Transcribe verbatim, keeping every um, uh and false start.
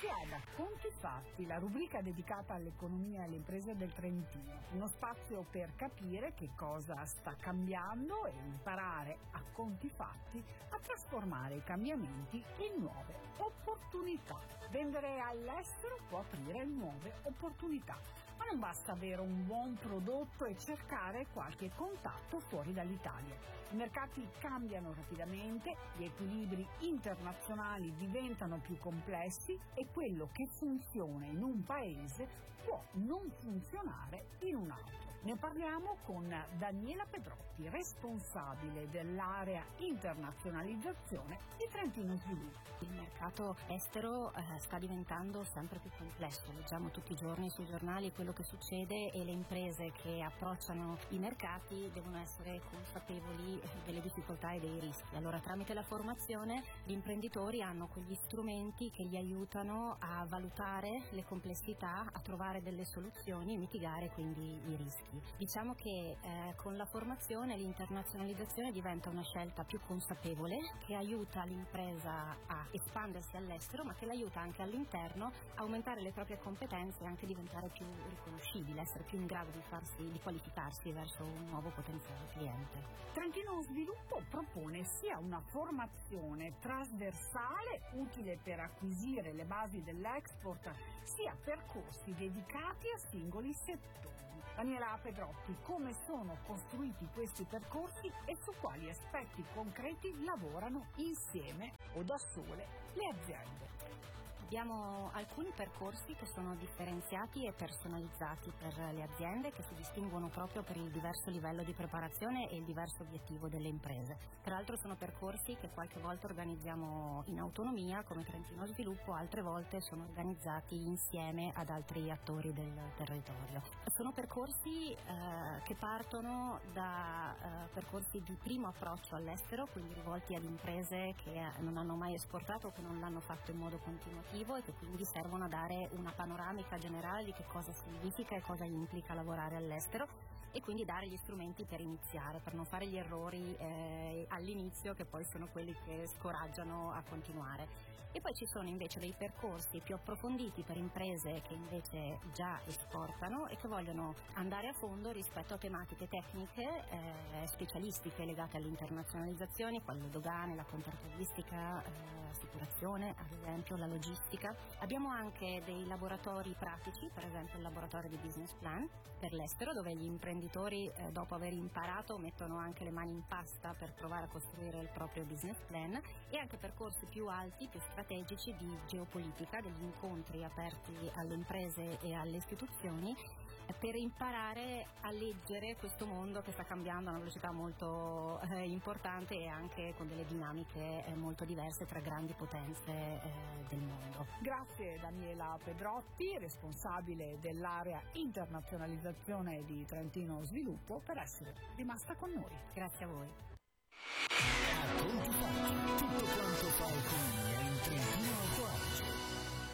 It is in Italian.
Benvenuti ad A Conti Fatti, la rubrica dedicata all'economia e alle imprese del Trentino. Uno spazio per capire che cosa sta cambiando e imparare a conti fatti a trasformare i cambiamenti in nuove opportunità. Vendere all'estero può aprire nuove opportunità, ma non basta avere un buon prodotto e cercare qualche contatto fuori dall'Italia. I mercati cambiano rapidamente, gli equilibri internazionali diventano più complessi e quello che funziona in un paese può non funzionare in un altro. Ne parliamo con Daniela Pedrotti, responsabile dell'area internazionalizzazione di Trentino Sviluppo. Il mercato estero eh, sta diventando sempre più complesso, leggiamo tutti i giorni sui giornali quello che succede e le imprese che approcciano i mercati devono essere consapevoli delle difficoltà e dei rischi. Allora, tramite la formazione gli imprenditori hanno quegli strumenti che gli aiutano a valutare le complessità, a trovare delle soluzioni e mitigare quindi i rischi. Diciamo che eh, con la formazione l'internazionalizzazione diventa una scelta più consapevole che aiuta l'impresa a espandersi all'estero, ma che l'aiuta anche all'interno a aumentare le proprie competenze e anche diventare più riconoscibile, essere più in grado di farsi, di qualificarsi verso un nuovo potenziale cliente. Trentino Sviluppo propone sia una formazione trasversale utile per acquisire le basi dell'export, sia percorsi dedicati a singoli settori. Daniela Pedrotti, come sono costruiti questi percorsi e su quali aspetti concreti lavorano insieme o da sole le aziende? Abbiamo alcuni percorsi che sono differenziati e personalizzati per le aziende, che si distinguono proprio per il diverso livello di preparazione e il diverso obiettivo delle imprese. Tra l'altro sono percorsi che qualche volta organizziamo in autonomia come Trentino Sviluppo, altre volte sono organizzati insieme ad altri attori del territorio. Sono percorsi eh, che partono da eh, percorsi di primo approccio all'estero, quindi rivolti ad imprese che non hanno mai esportato o che non l'hanno fatto in modo continuativo e che quindi servono a dare una panoramica generale di che cosa significa e cosa implica lavorare all'estero e quindi dare gli strumenti per iniziare, per non fare gli errori eh, all'inizio che poi sono quelli che scoraggiano a continuare. E poi ci sono invece dei percorsi più approfonditi per imprese che invece già esportano e che vogliono andare a fondo rispetto a tematiche tecniche eh, specialistiche legate all'internazionalizzazione, quali le dogane, la contrattualistica, eh, assicurazione, ad esempio la logistica. Abbiamo anche dei laboratori pratici, per esempio il laboratorio di business plan per l'estero, dove gli imprenditori eh, dopo aver imparato mettono anche le mani in pasta per provare a costruire il proprio business plan, e anche percorsi più alti, più strategici di geopolitica, degli incontri aperti alle imprese e alle istituzioni per imparare a leggere questo mondo che sta cambiando a una velocità molto eh, importante e anche con delle dinamiche eh, molto diverse tra grandi potenze eh, del mondo. Grazie Daniela Pedrotti, responsabile dell'area internazionalizzazione di Trentino Sviluppo, per essere rimasta con noi. Grazie a voi. A Conti Fatti, tutto quanto fa economia in Trentino Alto Adige.